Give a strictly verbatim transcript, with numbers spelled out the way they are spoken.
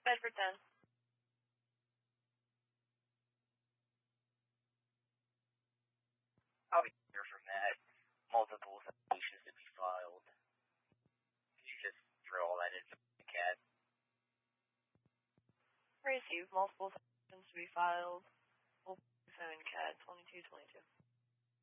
Bedford ten. I'll be here from that. Multiple citations to be filed. Could you just throw all that into the cat? Received multiple citations to be filed. We'll phone cat twenty-two twenty-two.